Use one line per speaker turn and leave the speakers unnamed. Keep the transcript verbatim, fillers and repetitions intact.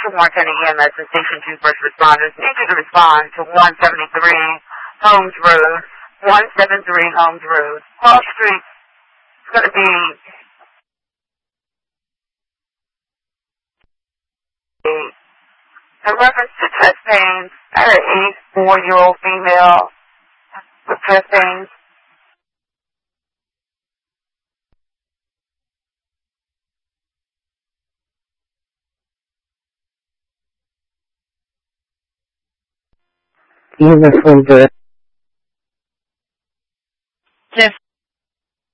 Station one ten E M S and Station two first responders need you to respond to one seventy-three Holmes Road, one seventy-three Holmes Road. Hall Street is going to be in reference to chest pains. I had an eighty-four-year-old female with chest pains.
Uniform